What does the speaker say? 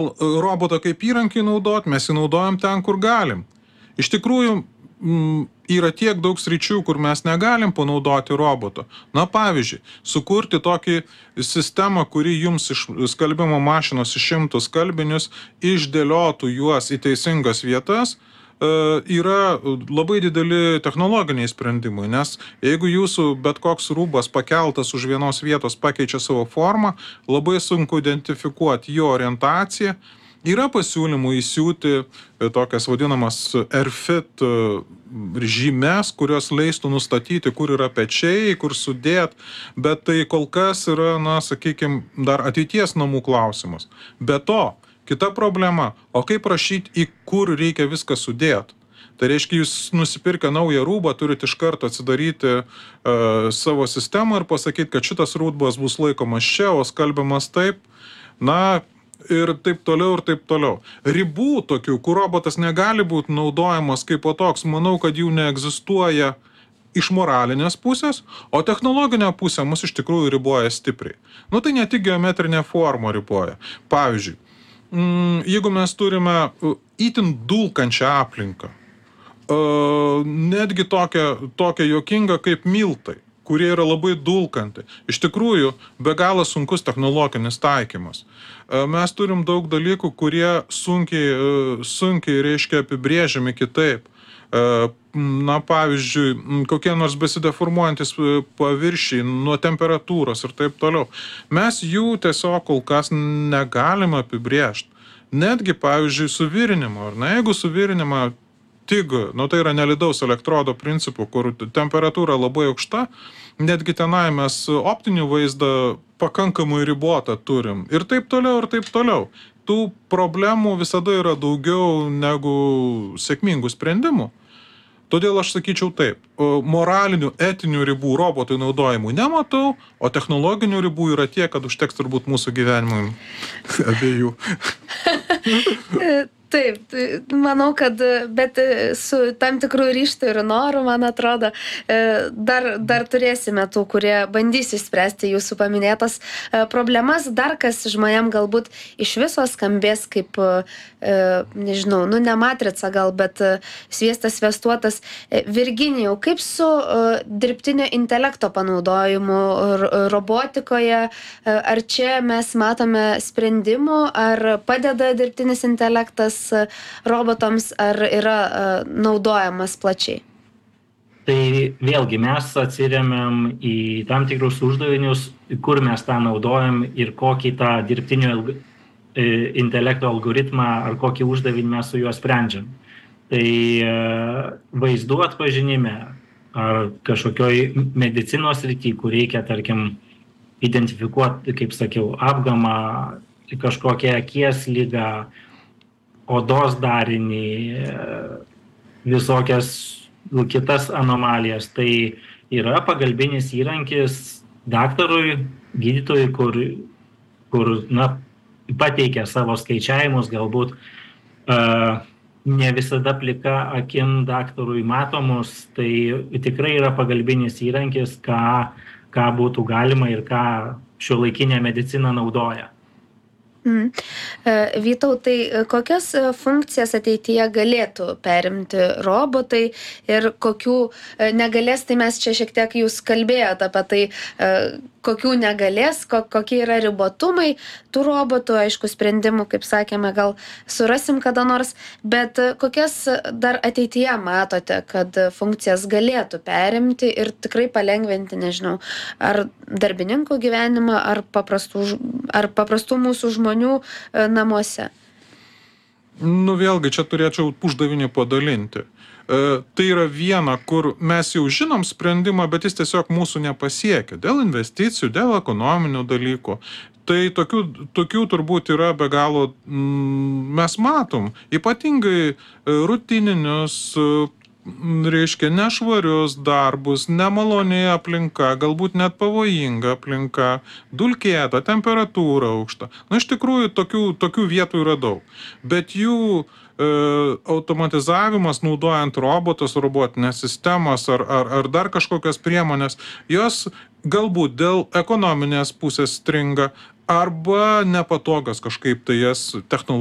robotą kaip įrankį naudot, mes jį naudojam ten, kur galim. Iš tikrųjų, yra tiek daug sričių, kur mes negalim panaudoti roboto. Na, pavyzdžiui, sukurti tokį sistemą, kuri jums iš skalbimo mašinos išimtų skalbinius, išdėliotų juos į teisingas vietas, yra labai dideli technologiniai sprendimai, nes jeigu jūsų bet koks rūbas pakeltas už vienos vietos pakeičia savo formą, labai sunku identifikuoti jo orientaciją. Yra pasiūlymų įsiūti tokias vadinamas AirFit žymes, kurios leistų nustatyti, kur yra pečiai, kur sudėt, bet tai kol kas yra, sakykime, dar ateities namų klausimas. Be to, kita problema, o kaip rašyti, į kur reikia viską sudėti? Tai reiškia, jūs nusipirkę naują rūbą, turite iš karto atsidaryti savo sistemą ir pasakyti, kad šitas rūbas bus laikomas čia, o skalbiamas taip, ir taip toliau, ir taip toliau. Ribų tokių, kur robotas negali būti naudojamas kaip po toks, manau, kad jų neegzistuoja iš moralinės pusės, o technologinė pusė mus iš tikrųjų riboja stipriai. Tai ne tik geometrinė forma riboja. Pavyzdžiui, jeigu mes turime itin dulkančią aplinką, netgi tokią juokingą kaip miltai, kurie yra labai dulkanti. Iš tikrųjų, be galo sunkus technologinis taikymas. Mes turim daug dalykų, kurie sunkiai reiškia apibrėžiami kitaip. Pavyzdžiui, kokie nors besideformuojantis paviršiai nuo temperatūros ir taip toliau. Mes jų tiesiog kol kas negalime apibrėžti. Netgi, pavyzdžiui, suvirinimo. Jeigu suvirinimą TIG, tai yra nelidaus elektrodo principų, kur temperatūra labai aukšta, netgi tenai mes optinį vaizdą pakankamai ribotą turim. Ir taip toliau, ir taip toliau. Tų problemų visada yra daugiau negu sėkmingų sprendimų. Todėl aš sakyčiau taip, moralinių, etinių ribų robotui naudojimų nematau, o technologinių ribų yra tiek, kad užteks turbūt mūsų gyvenimui abiejų. Taip, manau, kad, bet su tam tikrų ryžtų ir norų, man atrodo, dar turėsime tų, kurie bandys išspręsti jūsų paminėtas problemas. Dar kas žmonėm galbūt iš viso skambės kaip, nežinau, ne matrica gal, bet sviestas svestuotas. Virginijau, kaip su dirbtinio intelekto panaudojimu robotikoje? Ar čia mes matome sprendimų, ar padeda dirbtinis intelektas robotams, ar yra naudojamas plačiai? Tai vėlgi mes atsiremiam į tam tikrus uždavinius, kur mes tą naudojam ir kokį tą dirbtinio intelekto algoritmą ar kokį uždavinį mes su juo sprendžiam. Tai vaizdų atpažinime ar kažkokioj medicinos srity, kur reikia, tarkim, identifikuoti, kaip sakiau, apgamą, kažkokią akies ligą, odos darinį, visokias kitas anomalijas. Tai yra pagalbinis įrankis daktarui, gydytojui, kur pateikia savo skaičiavimus, galbūt ne visada plika akim daktarui matomus. Tai tikrai yra pagalbinis įrankis, ką būtų galima ir ką šiuolaikinė medicina naudoja. Vytautai, kokias funkcijas ateityje galėtų perimti robotai ir kokių negalės, tai mes čia šiek tiek jūs kalbėjote apie tai, kokių negalės, kokie yra ribotumai tų robotų, aišku, sprendimų, kaip sakėme, gal surasim kada nors, bet kokias dar ateityje matote, kad funkcijas galėtų perimti ir tikrai palengventi, nežinau, ar darbininkų gyvenimą, ar paprastų mūsų žmonių namuose? Vėlgi, čia turėčiau uždavinį padalinti. Tai yra viena, kur mes jau žinom sprendimą, bet jis tiesiog mūsų nepasiekia. Dėl investicijų, dėl ekonominių dalykų. Tai tokių turbūt yra be galo, mes matom, ypatingai rutininius, reiškia, nešvarius darbus, nemaloni aplinka, galbūt net pavojinga aplinka, dulkėta, temperatūra aukšta. Iš tikrųjų, tokių vietų yra daug. Bet jų automatizavimas naudojant robotus, robotinės sistemas ar dar kažkokias priemonės, jos galbūt dėl ekonominės pusės stringa, arba nepatogios kažkaip tai jas